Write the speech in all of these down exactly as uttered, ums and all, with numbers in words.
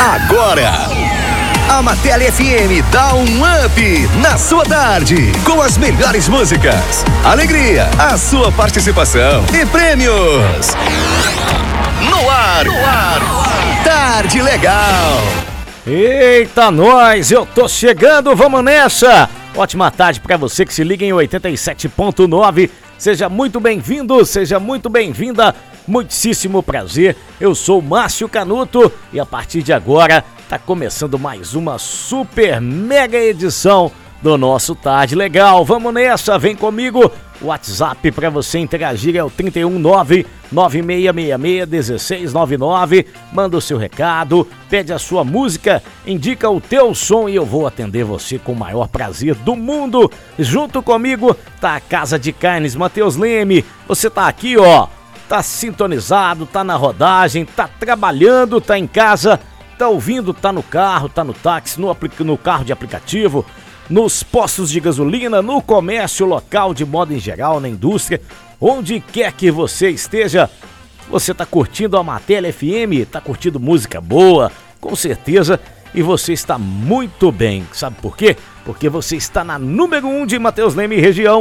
agora. A Martelli F M dá um up na sua tarde com as melhores músicas, alegria, a sua participação e prêmios. No ar, no ar, Tarde Legal. Eita, nós, eu tô chegando, vamos nessa. Ótima tarde pra você que se liga em oitenta e sete ponto nove. Seja muito bem-vindo, seja muito bem-vinda. Muitíssimo prazer, eu sou Márcio Canuto e a partir de agora tá começando mais uma super mega edição do nosso Tarde Legal. Vamos nessa, vem comigo. O WhatsApp para você interagir é o trinta e um nove nove seis seis seis um seis nove nove. Manda o seu recado, pede a sua música, indica o teu som e eu vou atender você com o maior prazer do mundo. Junto comigo tá a Casa de Carnes Matheus Leme. Você tá aqui, ó, tá sintonizado, tá na rodagem, tá trabalhando, tá em casa, tá ouvindo, tá no carro, tá no táxi, no, no carro de aplicativo, nos postos de gasolina, no comércio local de modo em geral, na indústria, onde quer que você esteja, você tá curtindo a Martelli F M, tá curtindo música boa, com certeza, e você está muito bem. Sabe por quê? Porque você está na número um de Matheus Leme região.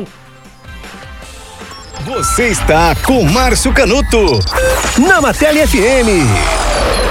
Você está com Márcio Canuto na Martelli F M.